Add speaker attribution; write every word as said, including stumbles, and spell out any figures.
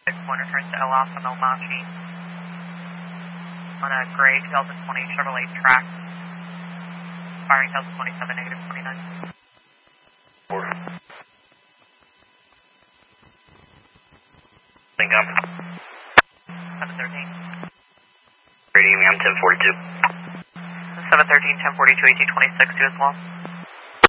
Speaker 1: monitoring to El Alpha Milmachi on a gray two thousand twenty Chevrolet Trax, firing two thousand twenty-seven, negative twenty-nine.
Speaker 2: Four. Link up.
Speaker 1: seven thirteen.
Speaker 2: Radio, I'm ten forty-two.
Speaker 1: seven thirteen, ten forty-two, eighteen twenty-six, you as well.